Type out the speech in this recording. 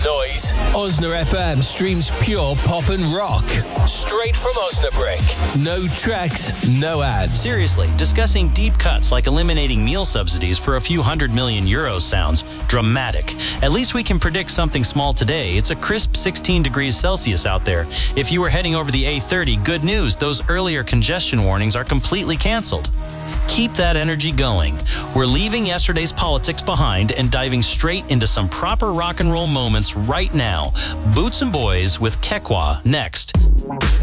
noise. Osna FM streams pure pop and rock. Straight from Osnabrück. No tracks, no ads. Seriously, discussing deep cuts like eliminating meal subsidies for a few €100 million sounds dramatic. At least we can predict something small today. It's a crisp 16 degrees Celsius out there. If you were heading over the A30, good news. Those earlier congestion warnings are completely canceled. Keep that energy going. We're leaving yesterday's politics behind and diving straight into some proper rock and roll moments right now. Boots and Boys with Kekwa next.